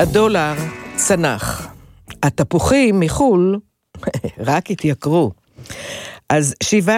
הדולר צנח. התפוחים מחול רק התייקרו. אז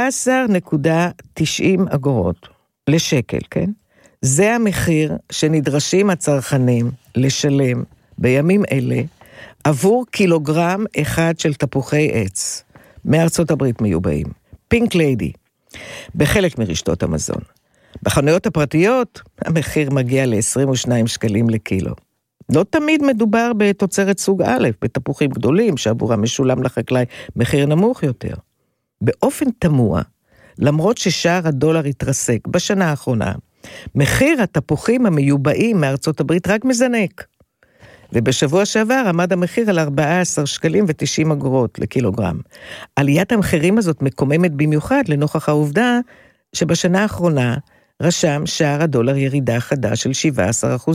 17.90 אגורות לשקל, כן? זה המחיר שנדרשים הצרכנים לשלם בימים אלה עבור קילוגרם אחד של תפוחי עץ מארצות הברית מיובאים. פינק ליידי, בחלק מרשתות המזון. בחנויות הפרטיות המחיר מגיע ל-22 שקלים לקילו. לא תמיד מדובר בתוצרת סוג א', בתפוחים גדולים שעבורם משולם לחקלאי מחיר נמוך יותר. באופן תמוה, למרות ששער הדולר התרסק בשנה האחרונה, מחיר התפוחים המיובאים מארצות הברית רק מזנק. ובשבוע שעבר עמד המחיר על 14 שקלים ו-90 אגורות לקילוגרם. עליית המחירים הזאת מקוממת במיוחד לנוכח העובדה שבשנה האחרונה רשם שער הדולר ירידה חדה של 17%,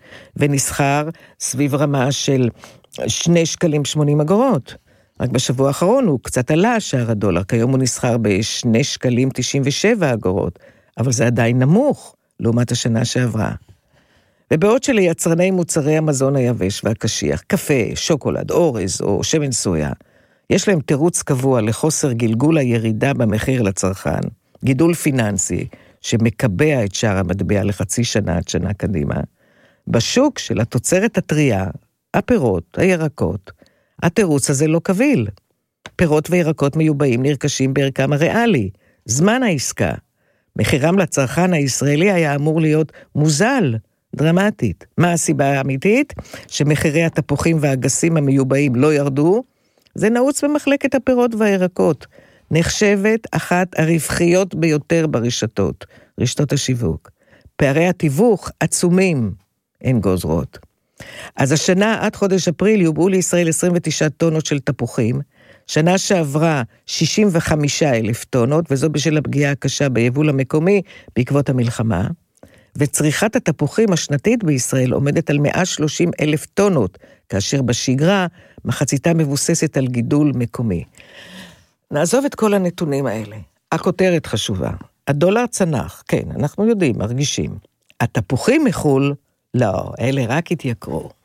ונסחר סביב רמה של 2 שקלים 80 אגורות. רק בשבוע האחרון הוא קצת עלה שער הדולר, כיום הוא נסחר ב2 שקלים 97 אגורות, אבל זה עדיין נמוך לעומת השנה שעברה. ובעוד שליצרני מוצרי המזון היבש והקשיח, קפה, שוקולד, אורז או שמן סויה, יש להם תירוץ קבוע לחוסר גלגול הירידה במחיר לצרכן, גידול פיננסי שמקבע את שער המטבע לחצי שנה עד שנה קדימה, בשוק של התוצרת הטריה, הפירות, הירקות, התירוץ הזה לא קביל. פירות וירקות מיובאים נרכשים בערכם הריאלי, זמן העסקה. מחירם לצרכן הישראלי היה אמור להיות מוזל, דרמטית. מה הסיבה האמיתית? שמחירי התפוחים והאגסים המיובאים לא ירדו? זה נעוץ במחלקת הפירות והירקות. נחשבת אחת הרווחיות ביותר ברשתות, רשתות השיווק. פערי התיווך עצומים, הן גוזרות. אז השנה עד חודש אפריל יובאו לישראל 29 טונות של תפוחים, שנה שעברה 65,000 טונות, וזו בשל הפגיעה הקשה ביבול המקומי בעקבות המלחמה, וצריכת התפוחים השנתית בישראל עומדת על 130,000 טונות, כאשר בשגרה מחציתה מבוססת על גידול מקומי. נעזוב את כל הנתונים האלה. הכותרת חשובה. הדולר צנח, כן, אנחנו יודעים, מרגישים. התפוחים מחול, לא, אלה רק התייקרו.